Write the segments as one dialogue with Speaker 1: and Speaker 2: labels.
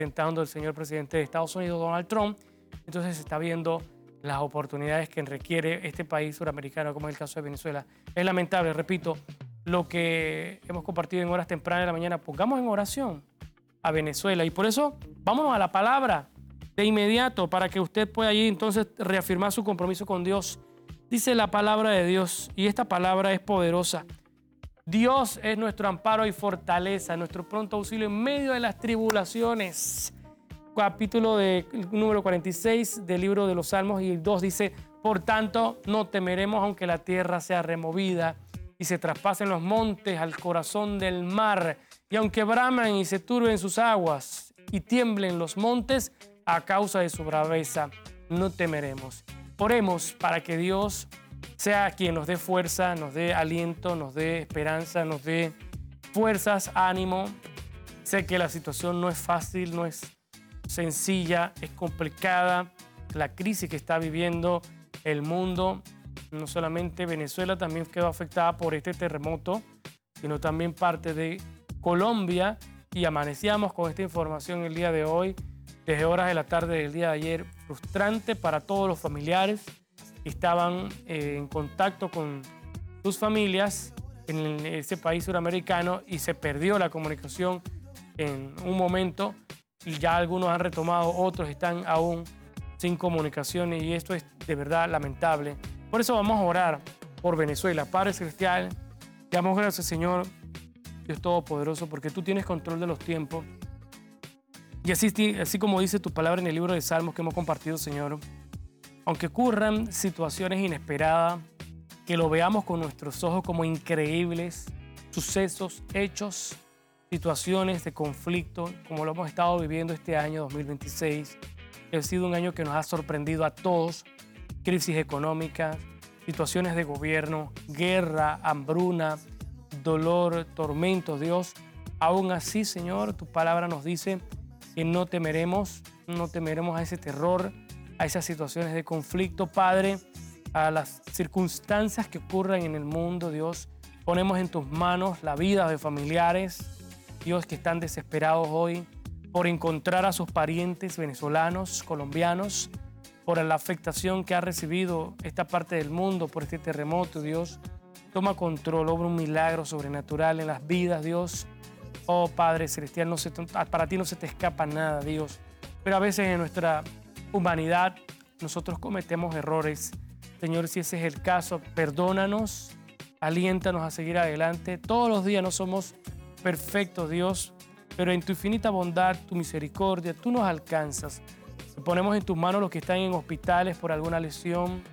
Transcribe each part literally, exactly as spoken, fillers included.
Speaker 1: presentando el señor presidente de Estados Unidos, Donald Trump. Entonces se está viendo las oportunidades que requiere este país suramericano, como es el caso de Venezuela. Es lamentable, repito, lo que hemos compartido en horas tempranas de la mañana. Pongamos en oración a Venezuela. Y por eso, vámonos a la palabra de inmediato para que usted pueda allí entonces reafirmar su compromiso con Dios. Dice la palabra de Dios, y esta palabra es poderosa. Dios es nuestro amparo y fortaleza, nuestro pronto auxilio en medio de las tribulaciones. Capítulo de, número cuarenta y seis del libro de los Salmos, y el dos dice: por tanto, no temeremos aunque la tierra sea removida y se traspasen los montes al corazón del mar, y aunque bramen y se turben sus aguas y tiemblen los montes a causa de su braveza, no temeremos. Oremos para que Dios sea quien nos dé fuerza, nos dé aliento, nos dé esperanza, nos dé fuerzas, ánimo. Sé que la situación no es fácil, no es sencilla, es complicada. La crisis que está viviendo el mundo, no solamente Venezuela, también quedó afectada por este terremoto, sino también parte de Colombia. Y amanecíamos con esta información el día de hoy, desde horas de la tarde del día de ayer, frustrante para todos los familiares que estaban eh, en contacto con sus familias en ese país suramericano, y se perdió la comunicación en un momento, y ya algunos han retomado, otros están aún sin comunicación, y esto es de verdad lamentable. Por eso vamos a orar por Venezuela. Padre Celestial, te damos gracias, Señor, Dios Todopoderoso, porque tú tienes control de los tiempos. Y así, así como dice tu palabra en el libro de Salmos que hemos compartido, Señor, aunque ocurran situaciones inesperadas, que lo veamos con nuestros ojos como increíbles, sucesos, hechos, situaciones de conflicto, como lo hemos estado viviendo este año dos mil veintiséis, que ha sido un año que nos ha sorprendido a todos: crisis económica, situaciones de gobierno, guerra, hambruna, dolor, tormentos, Dios. Aún así, Señor, tu palabra nos dice que no temeremos, no temeremos a ese terror, a esas situaciones de conflicto, Padre, a las circunstancias que ocurran en el mundo, Dios. Ponemos en tus manos la vida de familiares, Dios, que están desesperados hoy por encontrar a sus parientes venezolanos, colombianos, por la afectación que ha recibido esta parte del mundo por este terremoto, Dios. Toma control, obra un milagro sobrenatural en las vidas, Dios. Oh, Padre Celestial, no se te, para ti no se te escapa nada, Dios. Pero a veces en nuestra humanidad nosotros cometemos errores. Señor, si ese es el caso, perdónanos, aliéntanos a seguir adelante. Todos los días no somos perfectos, Dios, pero en tu infinita bondad, tu misericordia, tú nos alcanzas. Ponemos en tus manos los que están en hospitales por alguna lesión,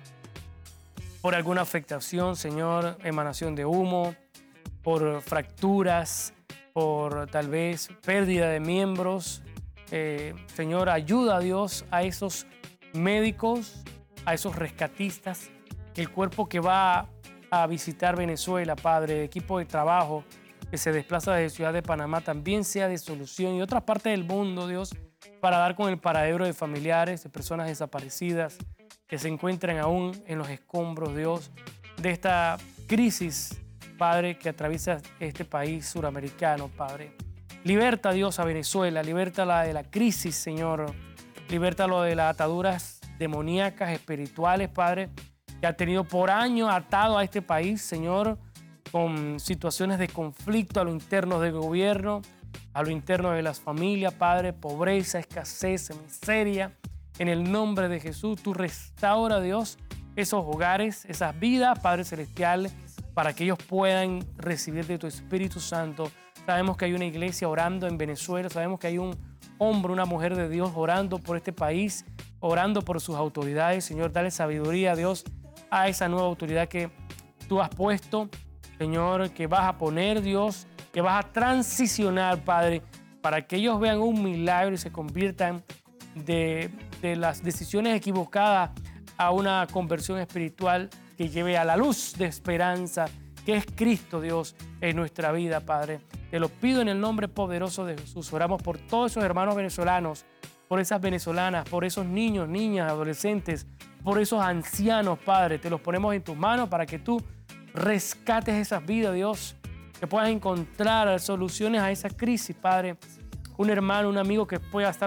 Speaker 1: por alguna afectación, Señor, emanación de humo, por fracturas, por tal vez pérdida de miembros. Eh, Señor, ayuda a Dios a esos médicos, a esos rescatistas, que el cuerpo que va a visitar Venezuela, Padre, equipo de trabajo que se desplaza desde Ciudad de Panamá, también sea de solución, y otras partes del mundo, Dios, para dar con el paradero de familiares, de personas desaparecidas que se encuentran aún en los escombros, Dios, de esta crisis, Padre, que atraviesa este país suramericano, Padre. Liberta, Dios, a Venezuela, libértala de la crisis, Señor. Libértalo de las ataduras demoníacas, espirituales, Padre, que ha tenido por años atado a este país, Señor, con situaciones de conflicto a lo interno del gobierno, a lo interno de las familias, Padre, pobreza, escasez, miseria. En el nombre de Jesús, tú restaura, Dios, esos hogares, esas vidas, Padre Celestial, para que ellos puedan recibir de tu Espíritu Santo. Sabemos que hay una iglesia orando en Venezuela, sabemos que hay un hombre, una mujer de Dios orando por este país, orando por sus autoridades. Señor, dale sabiduría, Dios, a esa nueva autoridad que tú has puesto, Señor, que vas a poner, Dios, que vas a transicionar, Padre, para que ellos vean un milagro y se conviertan de, de las decisiones equivocadas a una conversión espiritual que lleve a la luz de esperanza, que es Cristo, Dios, en nuestra vida, Padre. Te lo pido en el nombre poderoso de Jesús. Oramos por todos esos hermanos venezolanos, por esas venezolanas, por esos niños, niñas, adolescentes, por esos ancianos, Padre. Te los ponemos en tus manos para que tú rescates esas vidas, Dios, que puedas encontrar soluciones a esa crisis, Padre. Un hermano, un amigo que pueda estar